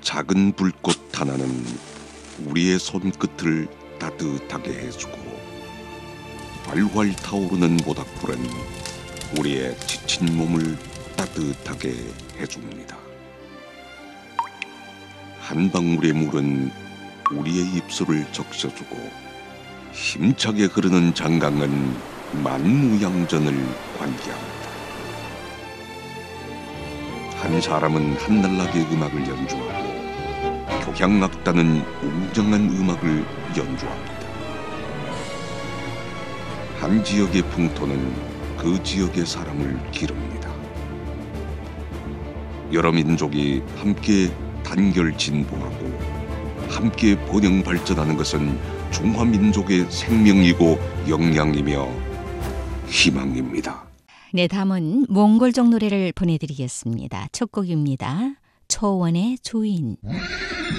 작은 불꽃 하나는 우리의 손끝을 따뜻하게 해주고, 활활 타오르는 모닥불은 우리의 지친 몸을 따뜻하게 해줍니다. 한 방울의 물은 우리의 입술을 적셔주고, 힘차게 흐르는 장강은 만무양전을 관계합니다. 한 사람은 한날나게 음악을 연주하고, 교향악단은 웅장한 음악을 연주합니다. 한 지역의 풍토는 그 지역의 사람을 기릅니다. 여러 민족이 함께 단결 진보하고 함께 번영 발전하는 것은 중화민족의 생명이고 역량이며 희망입니다. 네, 다음은 몽골족 노래를 보내드리겠습니다. 첫 곡입니다. 초원의 주인.